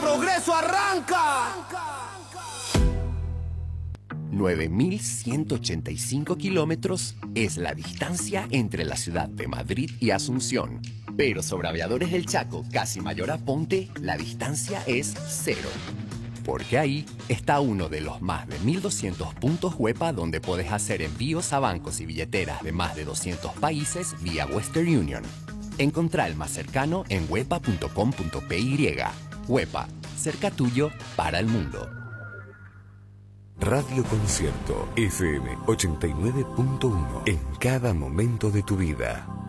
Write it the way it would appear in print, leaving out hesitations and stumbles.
progreso arranca. 9.185 kilómetros es la distancia entre la ciudad de Madrid y Asunción. Pero sobre Aviadores del Chaco, casi Mayor a Ponte, la distancia es cero. Porque ahí está uno de los más de 1.200 puntos Huepa donde puedes hacer envíos a bancos y billeteras de más de 200 países vía Western Union. Encontrá el más cercano en huepa.com.py. Huepa, cerca tuyo para el mundo. Radio Concierto FM 89.1 en cada momento de tu vida.